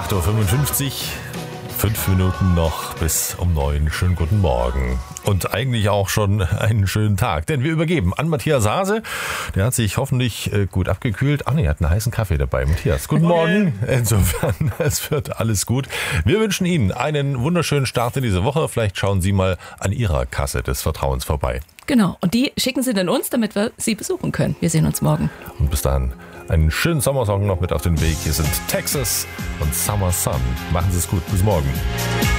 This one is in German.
8.55 Uhr, 5 Minuten noch bis um 9. Schönen guten Morgen. Und eigentlich auch schon einen schönen Tag, denn wir übergeben an Matthias Hase. Der hat sich hoffentlich gut abgekühlt. Ach nee, er hat einen heißen Kaffee dabei. Matthias, guten Morgen. Insofern, es wird alles gut. Wir wünschen Ihnen einen wunderschönen Start in diese Woche. Vielleicht schauen Sie mal an Ihrer Kasse des Vertrauens vorbei. Genau, und die schicken Sie dann uns, damit wir Sie besuchen können. Wir sehen uns morgen. Und bis dahin einen schönen Sommersong noch mit auf den Weg. Hier sind Texas und Summer Sun. Machen Sie es gut. Bis morgen.